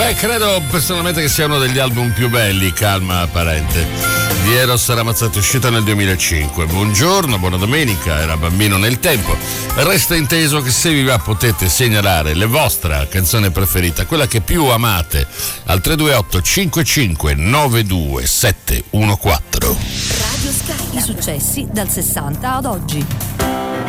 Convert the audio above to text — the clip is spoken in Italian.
Beh, credo personalmente che sia uno degli album più belli, Calma Parente, di Eros Ramazzotti, uscito nel 2005. Buongiorno, buona domenica, era bambino nel tempo. Resta inteso che se vi va potete segnalare la vostra canzone preferita, quella che più amate, al 328 55 92 714. Radio Sky, i successi dal 60 ad oggi.